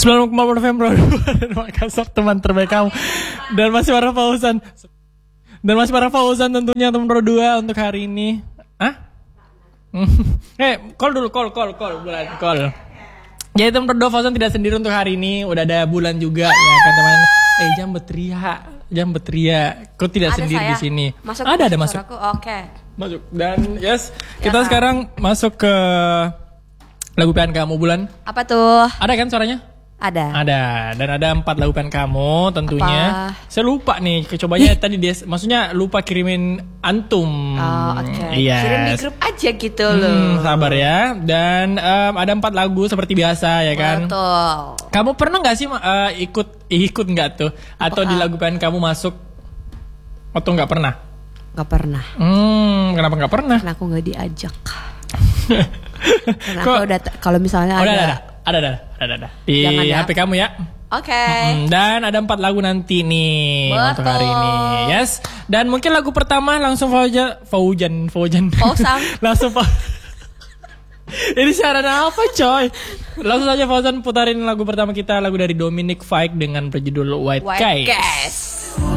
90 November dan Makassar teman terbaik kamu. Dan masih para Fauzan. Dan masih para Fauzan tentunya teman pro 2 untuk hari ini. Hah? Call dulu, call bulan, call. Jadi teman pro 2 Fauzan tidak sendiri untuk hari ini. Udah ada bulan juga ya kan teman. Jam berteriak. Kau tidak ada sendiri di sini. Masuk ada masuk. Oke. Masuk. Dan kita sekarang masuk ke lagu pilihan kamu bulan. Apa tuh? Ada kan suaranya? Ada. Dan ada 4 lagu pilihan kamu tentunya. Apa? Saya lupa nih, cobanya tadi dia maksudnya lupa kirimin antum. Oh, oke. Iya. Kirim di grup aja gitu loh. Sabar ya. Dan ada 4 lagu seperti biasa ya kan. Betul. Kamu pernah nggak sih ikut nggak tuh? Atau di lagu pilihan kamu masuk? Atau nggak pernah? Nggak pernah. Kenapa nggak pernah? Karena aku nggak diajak. Karena aku udah kalau misalnya ada di HP kamu ya. Oke. Dan ada 4 lagu nanti nih. Betul. Untuk hari ini. Yes. Dan mungkin lagu pertama langsung Fauzan. Langsung ini siaran apa coy? Langsung saja Fauzan putarin lagu pertama kita, lagu dari Dominic Fike dengan berjudul White Guys.